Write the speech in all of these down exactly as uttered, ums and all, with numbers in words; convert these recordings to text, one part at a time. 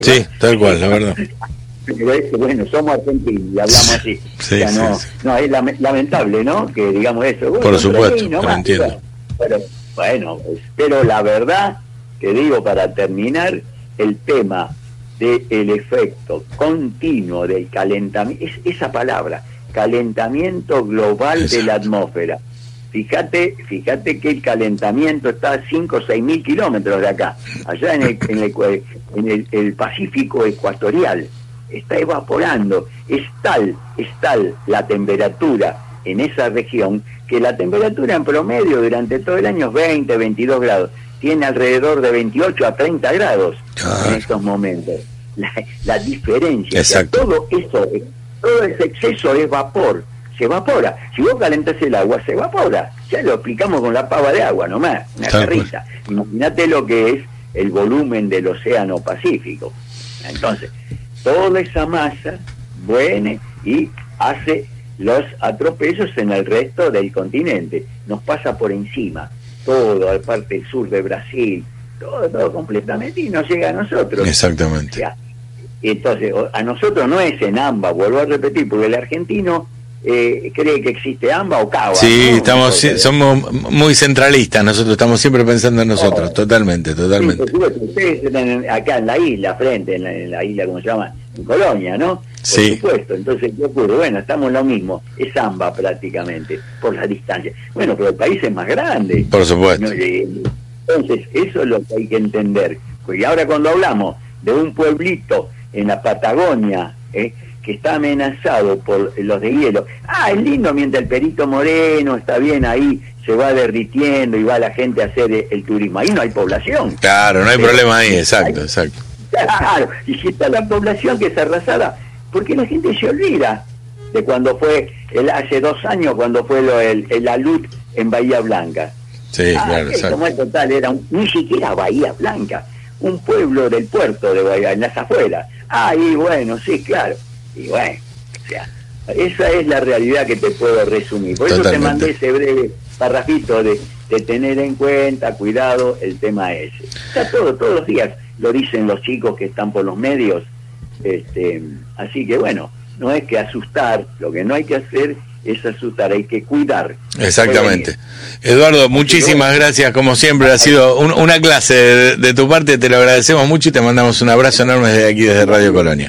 Sí, tal cual, la verdad. Pero es que, bueno, somos argentinos y hablamos así. Sí, o sea, no, sí, sí. no, es lame- lamentable, ¿no? Que digamos eso. Bueno, Por supuesto, ahí nomás, lo entiendo. Pero, bueno, pues, pero la verdad que digo, para terminar, el tema del efecto continuo del calentamiento, es esa palabra, calentamiento global Exacto. de la atmósfera. Fíjate, fíjate que el calentamiento está a cinco o seis mil kilómetros de acá, allá en el, en el, en el, el Pacífico ecuatorial, está evaporando. Es tal, es tal la temperatura en esa región, que la temperatura en promedio durante todo el año es veinte, veintidós grados, tiene alrededor de veintiocho a treinta grados claro. en estos momentos. La, la diferencia, Exacto. o sea, todo eso, todo ese exceso es vapor, se evapora. Si vos calentás el agua, se evapora. Ya lo explicamos con la pava de agua nomás, una Tal carrita. Imagínate lo que es el volumen del océano Pacífico. Entonces, toda esa masa viene y hace los atropellos en el resto del continente. Nos pasa por encima, todo, la parte del sur de Brasil, todo, todo completamente, y nos llega a nosotros. Exactamente. O sea, entonces, a nosotros no es en AMBA, vuelvo a repetir, porque el argentino eh, cree que existe AMBA o CABA. Sí, ¿no? estamos, Nosotros, somos muy centralistas, nosotros estamos siempre pensando en nosotros, Oh. totalmente, totalmente. Sí, por supuesto, ustedes están acá en la isla, frente, en la, en la isla, ¿cómo se llama? En Colonia, ¿no? Por Sí. supuesto. Entonces, ¿qué ocurre? Bueno, estamos en lo mismo, es AMBA prácticamente, por la distancia. Bueno, pero el país es más grande. Por supuesto. No, eh, Entonces, eso es lo que hay que entender. Y ahora cuando hablamos de un pueblito en la Patagonia, ¿eh? que está amenazado por los de hielo, ah, es lindo mientras el Perito Moreno está bien ahí, se va derritiendo y va la gente a hacer el, el turismo. Ahí no hay población. Claro, no hay Pero problema ahí, exacto, hay- exacto. Claro, y si está la población que es arrasada, porque la gente se olvida de cuando fue, el, hace dos años, cuando fue lo, el, el alud en Bahía Blanca. Sí, Ah, claro, que exacto. como es total, era un- ni siquiera Bahía Blanca, un pueblo del puerto de Bahía, en las afueras. Ah, y bueno, sí, claro. Y bueno, o sea, esa es la realidad que te puedo resumir. Por eso te Totalmente. mandé ese breve parrafito de, de tener en cuenta, cuidado, el tema ese. O sea, todo, todos los días lo dicen los chicos que están por los medios. Este, así que bueno, no es que asustar, lo que no hay que hacer es asustar, hay que cuidar. Exactamente. Eduardo, muchísimas gracias, como siempre, ha sido un- una clase de, de tu parte, te lo agradecemos mucho y te mandamos un abrazo enorme desde aquí, desde Radio Colonia.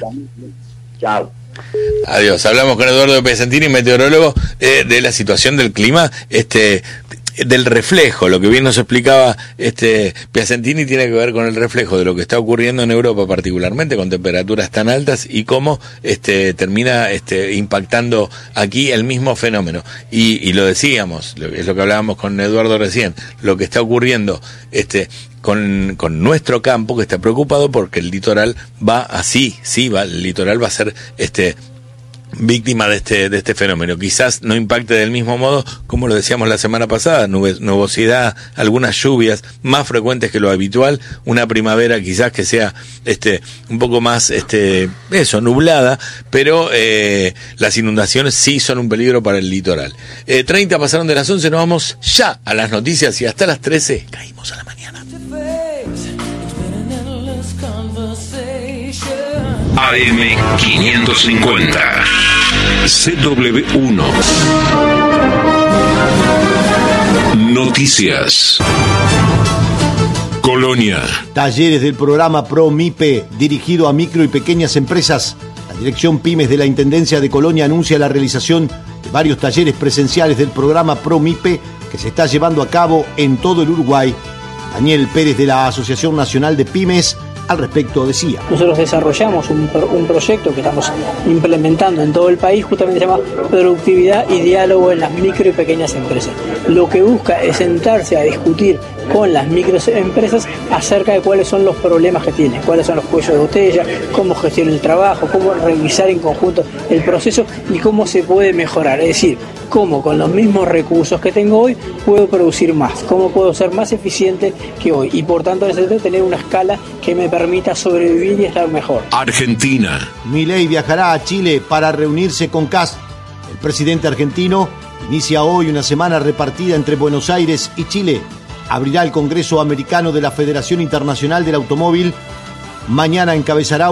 Chao. Adiós. Hablamos con Eduardo Piacentini, meteorólogo, eh, de la situación del clima, este, del reflejo. Lo que bien nos explicaba este Piacentini tiene que ver con el reflejo de lo que está ocurriendo en Europa, particularmente con temperaturas tan altas, y cómo este termina este impactando aquí el mismo fenómeno. Y, y lo decíamos, lo- es lo que hablábamos con Eduardo recién, lo que está ocurriendo este con, con nuestro campo, que está preocupado porque el litoral va así, sí, va, el litoral va a ser este víctima de este de este fenómeno. Quizás no impacte del mismo modo, como lo decíamos la semana pasada, nubes, nubosidad, algunas lluvias más frecuentes que lo habitual, una primavera quizás que sea este un poco más este eso, nublada, pero eh, las inundaciones sí son un peligro para el litoral. Eh, treinta pasaron de las once, nos vamos ya a las noticias y hasta las trece caímos a la mañana. A M quinientos cincuenta C W uno Noticias. Colonia. Talleres del programa ProMIPE, dirigido a micro y pequeñas empresas. La Dirección Pymes de la Intendencia de Colonia anuncia la realización de varios talleres presenciales del programa ProMIPE que se está llevando a cabo en todo el Uruguay. Daniel Pérez, de la Asociación Nacional de Pymes, al respecto decía: Nosotros desarrollamos un, pro- un proyecto que estamos implementando en todo el país, justamente se llama Productividad y Diálogo en las Micro y Pequeñas Empresas. Lo que busca es sentarse a discutir con las microempresas acerca de cuáles son los problemas que tienen, cuáles son los cuellos de botella, cómo gestionar el trabajo, cómo revisar en conjunto el proceso y cómo se puede mejorar. Es decir, cómo con los mismos recursos que tengo hoy puedo producir más, cómo puedo ser más eficiente que hoy y por tanto necesito tener una escala que me permita sobrevivir y estar mejor. Argentina. Milei viajará a Chile para reunirse con Kast. El presidente argentino inicia hoy una semana repartida entre Buenos Aires y Chile. Abrirá el Congreso Americano de la Federación Internacional del Automóvil Mañana encabezará